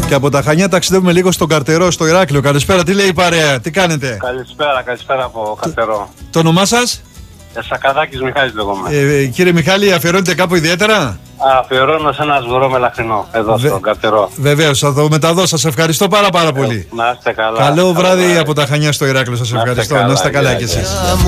Και από τα Χανιά ταξιδεύουμε λίγο στον Καρτερό, στο Ηράκλειο. Καλησπέρα, τι λέει η παρέα, τι κάνετε? Καλησπέρα από Καρτερό. Το όνομά σας? Σακαδάκης Μιχάλης λέγομαι. Κύριε Μιχάλη, αφιερώνετε κάπου ιδιαίτερα? Αφιερώνω σε ένα σγουρό μελαχρινό εδώ στον Καρτερό. Βεβαίως, θα το μεταδώσω. Σας ευχαριστώ πάρα πολύ. Να είστε καλά. Καλό βράδυ από τα Χανιά στο Ηράκλειο. Σας ευχαριστώ. Να είστε καλά κι εσείς.